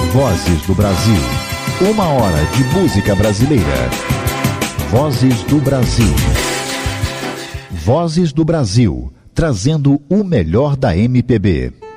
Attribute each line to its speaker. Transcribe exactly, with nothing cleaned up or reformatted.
Speaker 1: Vozes do Brasil. Uma hora de música brasileira. Vozes do Brasil. Vozes do Brasil, trazendo o melhor da M P B.